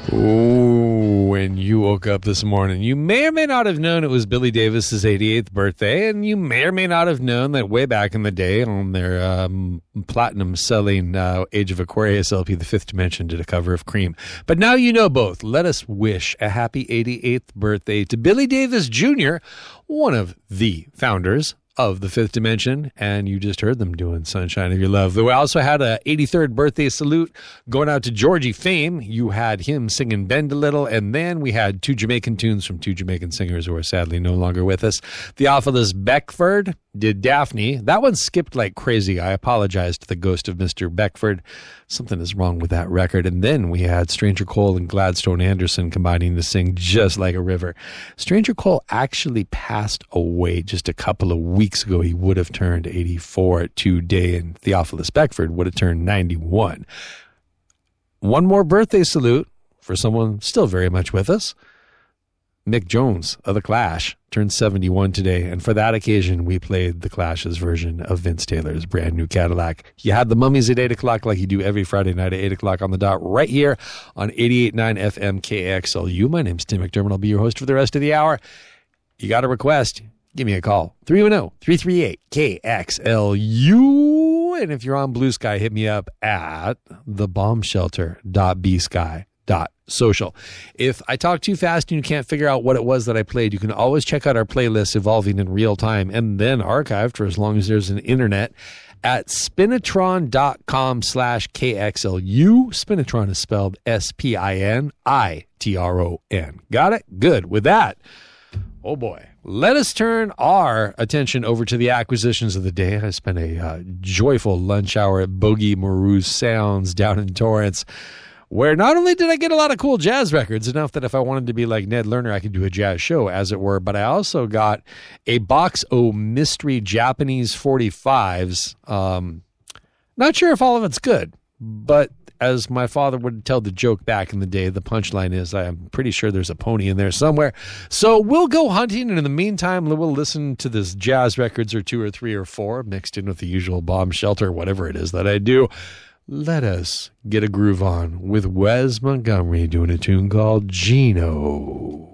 Oh, when you woke up this morning, you may or may not have known it was Billy Davis's 88th birthday, and you may or may not have known that way back in the day on their platinum-selling Age of Aquarius LP, The Fifth Dimension did a cover of Cream. But now you know both. Let us wish a happy 88th birthday to Billy Davis Jr., one of the founders of The Fifth Dimension, and you just heard them doing Sunshine of Your Love. We also had a 83rd birthday salute going out to Georgie Fame. You had him singing Bend a Little, and then we had two Jamaican tunes from two Jamaican singers who are sadly no longer with us. Theophilus Beckford did Daphne. That one skipped like crazy. I apologize to the ghost of Mr. Beckford. Something is wrong with that record. And then we had Stranger Cole and Gladstone Anderson combining to sing Just Like a River. Stranger Cole actually passed away just a couple of weeks ago. He would have turned 84 today, and Theophilus Beckford would have turned 91. One more birthday salute for someone still very much with us. Mick Jones of The Clash turned 71 today, and for that occasion, we played The Clash's version of Vince Taylor's Brand New Cadillac. You had the Mummies at 8 o'clock like you do every Friday night at 8 o'clock on the dot right here on 88.9 FM KXLU. My name's Tim McDermott. I'll be your host for the rest of the hour. You got a request? Give me a call. 310-338-KXLU. And if you're on Blue Sky, hit me up at thebombshelter.bsky.social. If I talk too fast and you can't figure out what it was that I played, you can always check out our playlist evolving in real time and then archived for as long as there's an internet at spinitron.com/KXLU. Spinitron is spelled SPINITRON. Got it? Good. With that, oh boy, let us turn our attention over to the acquisitions of the day. I spent a joyful lunch hour at Bogey Maru's Sounds down in Torrance, where not only did I get a lot of cool jazz records, enough that if I wanted to be like Ned Lerner, I could do a jazz show, as it were, but I also got a box of mystery Japanese 45s. Not sure if all of it's good, but as my father would tell the joke back in the day, the punchline is I'm pretty sure there's a pony in there somewhere. So we'll go hunting, and in the meantime, we'll listen to this jazz records or two or three or four mixed in with the usual bomb shelter, whatever it is that I do. Let us get a groove on with Wes Montgomery doing a tune called Gino.